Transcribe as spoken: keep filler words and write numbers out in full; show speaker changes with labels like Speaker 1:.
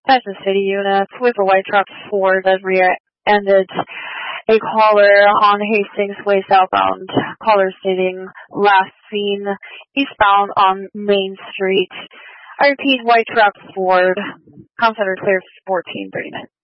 Speaker 1: Kansas City units with a white truck Ford that rear-ended a caller on Hastings Way southbound. Caller stating last seen eastbound on Main Street. I repeat, white truck Ford. Consider clear fourteen thirty-nine.